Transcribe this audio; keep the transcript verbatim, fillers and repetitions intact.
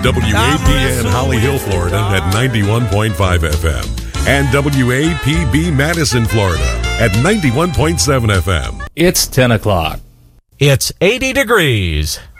W A P N Holly Hill, Florida at ninety-one point five F M. And W A P B Madison, Florida at ninety-one point seven F M. It's ten o'clock. It's eighty degrees.